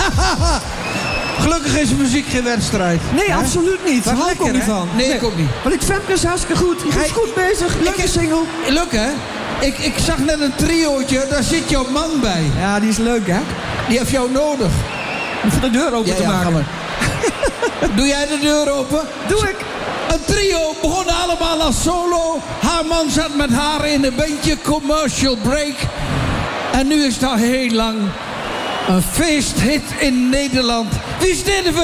Gelukkig is muziek geen wedstrijd. Nee, hè? absoluut niet. Daar hou ik ook niet van. Nee, ik ook niet. Want ik Femke is hartstikke goed. Je is goed bezig. Leuke single. Leuk, hè? Ik zag net een triootje, daar zit jouw man bij. Ja, die is leuk, hè? Die heeft jou nodig. Om de deur open te maken. Ga maar. Doe jij de deur open? Doe ik. Een trio begon allemaal als solo. Haar man zat met haar in een bandje, Commercial Break. En nu is dat heel lang een feesthit in Nederland. Wie is dit?